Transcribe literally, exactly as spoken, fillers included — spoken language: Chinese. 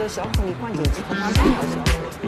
小虎，你灌酒之后，它干要小虎。